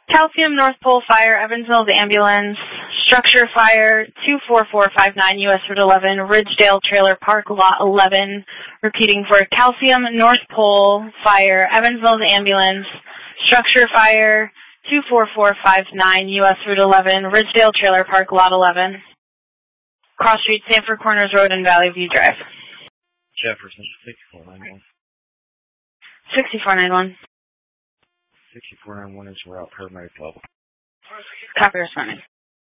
Calcium North Pole Fire, Evansville Ambulance. Structure Fire, 24459 US Route 11, Ridgedale Trailer Park, Lot 11. Repeating for Calcium North Pole Fire, Evansville Ambulance. Structure Fire, 24459 US Route 11, Ridgedale Trailer Park, Lot 11. Cross Street, Sanford Corners Road, and Valley View Drive. Jefferson, 6491. 6491. 6491 is route paramedic level. Copy responding.